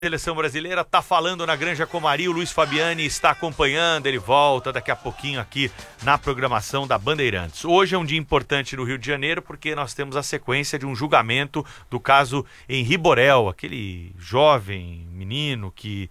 Seleção brasileira está falando na Granja Comari, o Luiz Fabiani está acompanhando, ele volta daqui a pouquinho aqui na programação da Bandeirantes. Hoje é um dia importante no Rio de Janeiro porque nós temos a sequência de um julgamento do caso Henri Borel, aquele jovem menino que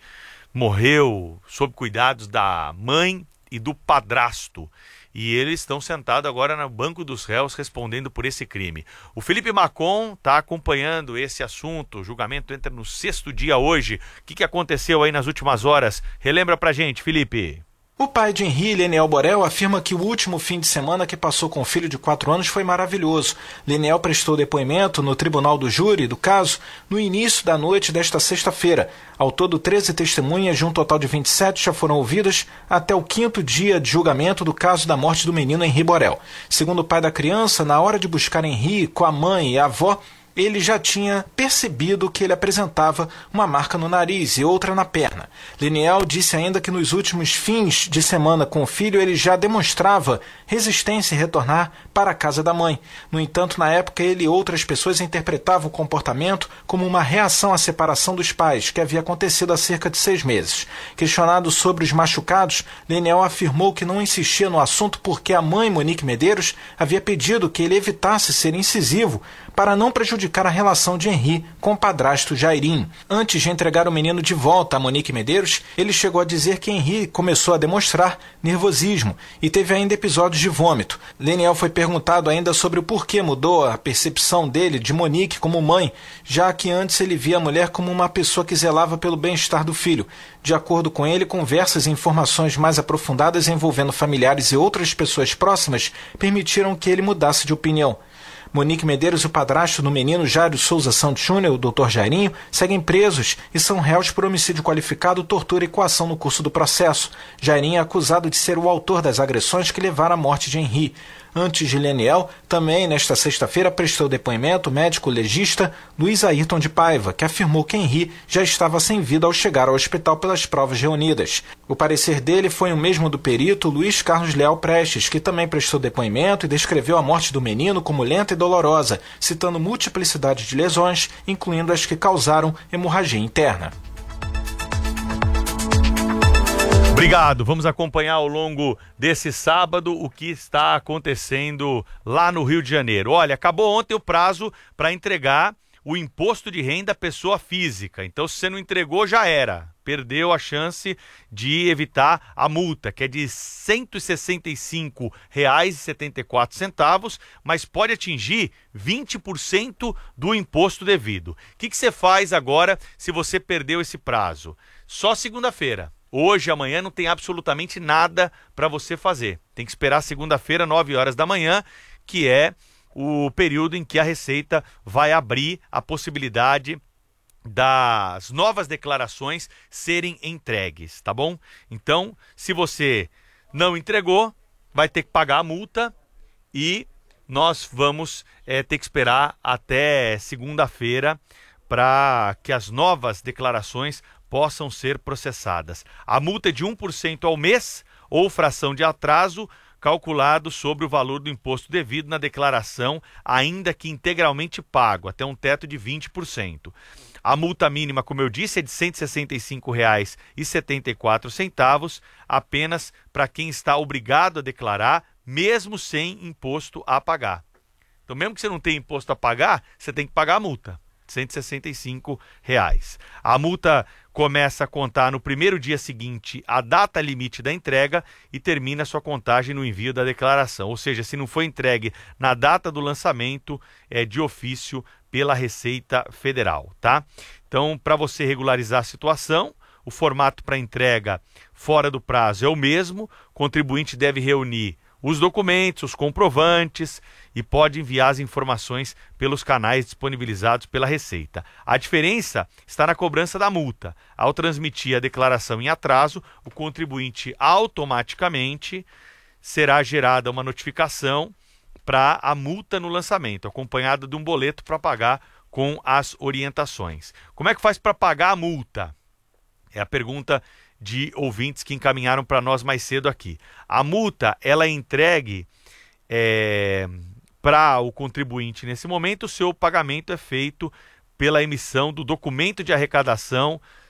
morreu sob cuidados da mãe e do padrasto. E eles estão sentados agora no banco dos réus respondendo por esse crime. O Felipe Macon está acompanhando esse assunto, o julgamento entra no 6º dia hoje. O que aconteceu aí nas últimas horas? Relembra pra gente, Felipe. O pai de Henri, Leniel Borel, afirma que o último fim de semana que passou com o filho de 4 anos foi maravilhoso. Leniel prestou depoimento no tribunal do júri do caso no início da noite desta sexta-feira. Ao todo, 13 testemunhas de um total de 27 já foram ouvidas até o 5º dia de julgamento do caso da morte do menino Henri Borel. Segundo o pai da criança, na hora de buscar Henri com a mãe e a avó, ele já tinha percebido que ele apresentava uma marca no nariz e outra na perna. Leniel disse ainda que nos últimos fins de semana com o filho ele já demonstrava resistência em retornar para a casa da mãe. No entanto, na época, ele e outras pessoas interpretavam o comportamento como uma reação à separação dos pais, que havia acontecido há cerca de 6 meses. Questionado sobre os machucados, Leniel afirmou que não insistia no assunto porque a mãe, Monique Medeiros, havia pedido que ele evitasse ser incisivo para não prejudicar a relação de Henri com o padrasto Jairim. Antes de entregar o menino de volta a Monique Medeiros, ele chegou a dizer que Henri começou a demonstrar nervosismo e teve ainda episódios de vômito. Leniel foi perguntado ainda sobre o porquê mudou a percepção dele de Monique como mãe, já que antes ele via a mulher como uma pessoa que zelava pelo bem-estar do filho. De acordo com ele, conversas e informações mais aprofundadas envolvendo familiares e outras pessoas próximas permitiram que ele mudasse de opinião. Monique Medeiros e o padrasto do menino Jairo Souza Santos Júnior, o Dr. Jairinho, seguem presos e são réus por homicídio qualificado, tortura e coação no curso do processo. Jairinho é acusado de ser o autor das agressões que levaram à morte de Henri. Antes de Leniel, também nesta sexta-feira prestou depoimento o médico legista Luiz Ayrton de Paiva, que afirmou que Henri já estava sem vida ao chegar ao hospital pelas provas reunidas. O parecer dele foi o mesmo do perito Luiz Carlos Leal Prestes, que também prestou depoimento e descreveu a morte do menino como lenta e dolorosa, citando multiplicidade de lesões, incluindo as que causaram hemorragia interna. Obrigado. Vamos acompanhar ao longo desse sábado o que está acontecendo lá no Rio de Janeiro. Olha, acabou ontem o prazo para entregar o imposto de renda à pessoa física. Então, se você não entregou, já era. Perdeu a chance de evitar a multa, que é de R$ 165,74, mas pode atingir 20% do imposto devido. O que você faz agora se você perdeu esse prazo? Só segunda-feira. Hoje, amanhã, não tem absolutamente nada para você fazer. Tem que esperar segunda-feira, 9 horas da manhã, que é o período em que a Receita vai abrir a possibilidade das novas declarações serem entregues, tá bom? Então, se você não entregou, vai ter que pagar a multa e nós vamos ter que esperar até segunda-feira para que as novas declarações possam ser processadas. A multa é de 1% ao mês ou fração de atraso calculado sobre o valor do imposto devido na declaração, ainda que integralmente pago, até um teto de 20%. A multa mínima, como eu disse, é de R$ 165,74, apenas para quem está obrigado a declarar, mesmo sem imposto a pagar. Então, mesmo que você não tenha imposto a pagar, você tem que pagar a multa. R$ 165. A multa começa a contar no primeiro dia seguinte à data limite da entrega e termina sua contagem no envio da declaração. Ou seja, se não foi entregue na data do lançamento, é de ofício pela Receita Federal, tá? Então, para você regularizar a situação, o formato para entrega fora do prazo é o mesmo. O contribuinte deve reunir os documentos, os comprovantes e pode enviar as informações pelos canais disponibilizados pela Receita. A diferença está na cobrança da multa. Ao transmitir a declaração em atraso, o contribuinte automaticamente será gerada uma notificação para a multa no lançamento, acompanhada de um boleto para pagar com as orientações. Como é que faz para pagar a multa? É a pergunta de ouvintes que encaminharam para nós mais cedo aqui. A multa, ela é entregue para o contribuinte nesse momento, o seu pagamento é feito pela emissão do documento de arrecadação